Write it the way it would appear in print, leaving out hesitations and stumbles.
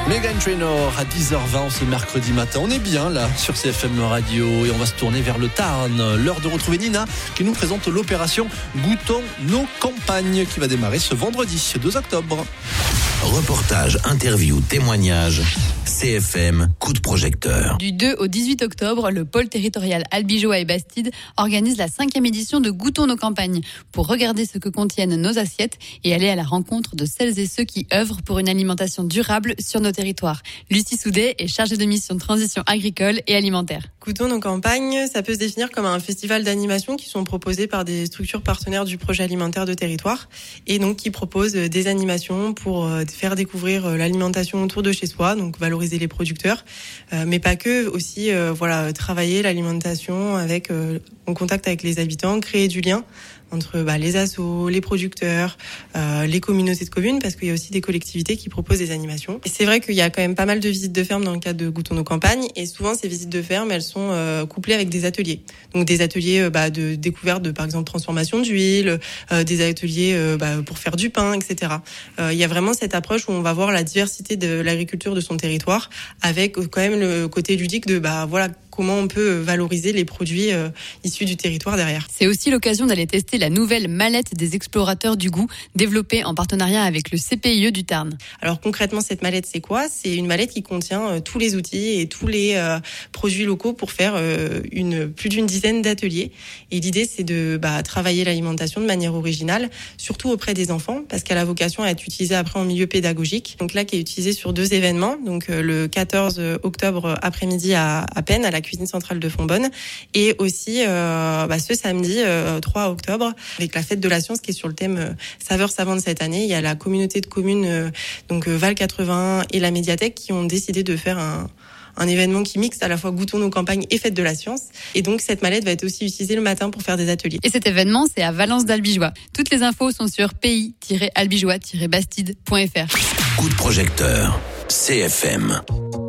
Meghan Trainor à 10h20 ce mercredi matin. On est bien là sur CFM Radio et on va se tourner vers le Tarn. L'heure de retrouver Nina qui nous présente l'opération Goûtons nos campagnes qui va démarrer ce vendredi 2 octobre. Reportage, interview, témoignage. CFM, coup de projecteur. Du 2 au 18 octobre, le pôle territorial Albigeois et Bastide organise la 5e édition de Goûtons nos campagnes pour regarder ce que contiennent nos assiettes et aller à la rencontre de celles et ceux qui œuvrent pour une alimentation durable sur nos territoires. Lucie Soudet est chargée de mission de transition agricole et alimentaire. Goûtons nos campagnes, ça peut se définir comme un festival d'animation qui sont proposés par des structures partenaires du projet alimentaire de territoire et donc qui proposent des animations pour faire découvrir l'alimentation autour de chez soi, donc valoriser les producteurs, mais pas que, aussi travailler l'alimentation avec en contact avec les habitants, créer du lien entre les assos, les producteurs, les communautés de communes, parce qu'il y a aussi des collectivités qui proposent des animations. Et c'est vrai qu'il y a quand même pas mal de visites de ferme dans le cadre de Goûtons nos campagnes, et souvent ces visites de ferme, elles sont couplées avec des ateliers. Donc des ateliers de découverte de, par exemple, transformation d'huile, des ateliers pour faire du pain, etc. Il y a vraiment cette approche où on va voir la diversité de l'agriculture de son territoire, avec quand même le côté ludique de comment on peut valoriser les produits issus du territoire derrière. C'est aussi l'occasion d'aller tester la nouvelle mallette des explorateurs du goût, développée en partenariat avec le CPIE du Tarn. Alors concrètement, cette mallette, c'est quoi ? C'est une mallette qui contient tous les outils et tous les produits locaux pour faire plus d'une dizaine d'ateliers. Et l'idée, c'est de travailler l'alimentation de manière originale, surtout auprès des enfants, parce qu'elle a vocation à être utilisée après en milieu pédagogique. Donc là, qui est utilisée sur 2 événements, donc le 14 octobre après-midi à Peine, à la cuisine centrale de Fontbonne, et aussi ce samedi 3 octobre avec la fête de la science qui est sur le thème saveurs savantes cette année. Il y a la communauté de communes Val 81 et la médiathèque qui ont décidé de faire un événement qui mixe à la fois Goûtons nos campagnes et fête de la science. Et donc cette mallette va être aussi utilisée le matin pour faire des ateliers. Et cet événement, c'est à Valence d'Albigeois. Toutes les infos sont sur pays-albigeois-bastide.fr. Coup de projecteur, CFM.